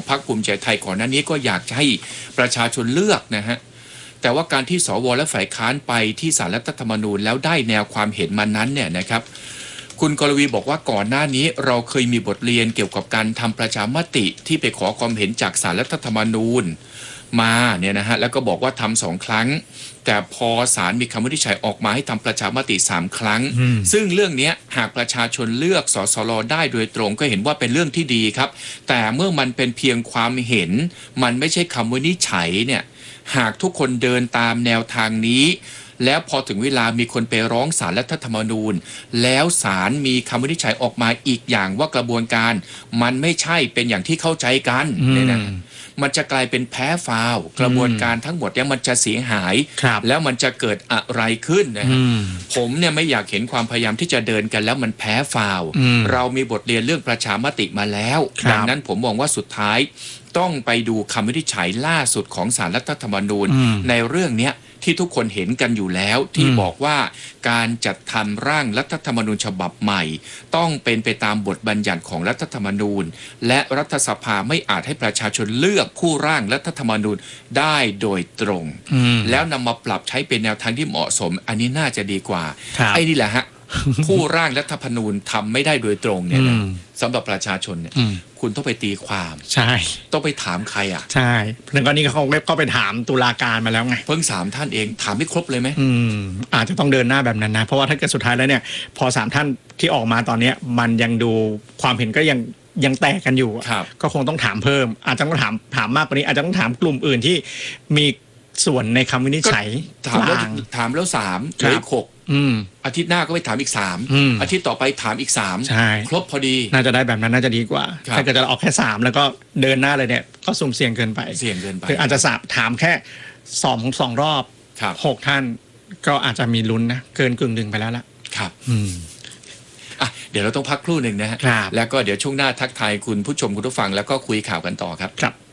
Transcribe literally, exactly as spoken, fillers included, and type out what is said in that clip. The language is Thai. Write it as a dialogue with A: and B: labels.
A: ของพรรคภูมิใจไทยก่อนหน้านี้ก็อยากจะให้ประชาชนเลือกนะฮะแต่ว่าการที่สวและฝ่ายค้านไปที่ศาลรัฐธรรมนูญแล้วได้แนวความเห็นมานั้นเนี่ยนะครับคุณกรวีบอกว่าก่อนหน้านี้เราเคยมีบทเรียนเกี่ยวกับการทำประชามติที่ไปขอความเห็นจากศาลรัฐธรรมนูญมาเนี่ยนะฮะแล้วก็บอกว่าทำสองครั้งแต่พอศาลมีคำวินิจฉัยออกมาให้ทำประชามติสามครั้งซึ่งเรื่องนี้หากประชาชนเลือกสสรได้โดยตรงก็เห็นว่าเป็นเรื่องที่ดีครับแต่เมื่อมันเป็นเพียงความเห็นมันไม่ใช่คำวินิจฉัยเนี่ยหากทุกคนเดินตามแนวทางนี้แล้วพอถึงเวลามีคนไปร้องศาลรัฐธรรมนูญแล้วศาลมีคำวินิจฉัยออกมาอีกอย่างว่ากระบวนการมันไม่ใช่เป็นอย่างที่เข้าใจกันเนี่ยนะมันจะกลายเป็นแพ้ฟาวกระบวนการทั้งหมดเนี่ยมันจะเสียหายแล้วมันจะเกิดอะไรขึ้นนะฮะผมเนี่ยไม่อยากเห็นความพยายามที่จะเดินกันแล้วมันแพ้ฟาวเรามีบทเรียนเรื่องประชามติมาแล้วดังนั้นผมมองว่าสุดท้ายต้องไปดูคำวินิจฉัยล่าสุดของศาลรัฐธรรมนูญในเรื่องเนี้ยที่ทุกคนเห็นกันอยู่แล้วที่บอกว่าการจัดทำร่างรัฐธรรมนูญฉบับใหม่ต้องเป็นไปตามบทบัญญัติของรัฐธรรมนูญและรัฐสภาไม่อาจให้ประชาชนเลือกผู้ร่างรัฐธรรมนูญได้โดยตรงแล้วนำมาปรับใช้เป็นแนวทางที่เหมาะสมอันนี้น่าจะดีกว่าไอ้นี่แหละฮะ ผู้ร่างรัฐธรรมนูญทำไม่ได้โดยตรงเนี่ยนะสำหรับประชาชนเนี่ยคุณต้องไปตีความ
B: ใช่
A: ต้องไปถามใครอ่ะ
B: ใช่แล้วก็นี่เขาก็ไปถามตุลาการมาแล้วไง
A: เพิ่งสามท่านเองถามไม่ครบเลยไหม
B: อืมอาจจะต้องเดินหน้าแบบนั้นนะเพราะว่าถ้าเกิดสุดท้ายแล้วเนี่ยพอสามท่านที่ออกมาตอนนี้มันยังดูความเห็นก็ยังยังแตกกันอยู่ก็คงต้องถามเพิ่มอาจจะต้องถามถามมากกว่านี้อาจจะต้องถามกลุ่มอื่นที่มีส่วนในคำวินิจฉัย
A: ถามแล้วถามแล้วสามเหลือหกอาทิตย์หน้าก็ไปถามอีกสามอาทิตย์ต่อไปถามอีกสามครบพอดี
B: น่าจะได้แบบนั้นน่าจะดีกว่าถ้าเกิดจะออกแค่สามแล้วก็เดินหน้าเลยเนี่ยก็สุ่มเสี่ยงเกินไป
A: เสี่ยงเกินไป
B: คืออาจจะถามแค่สองสองรอบหกท่านก็อาจจะมีลุ้นนะเกินกึ่งหนึ่งไปแล้วล่ะ
A: ครับอ่ะเดี๋ยวเราต้องพักครู่หนึ่งนะฮะแล้วก็เดี๋ยวช่วงหน้าทักทายคุณผู้ชมคุณผู้ฟังแล้วก็คุยข่าวกันต่อครับ
B: ครับ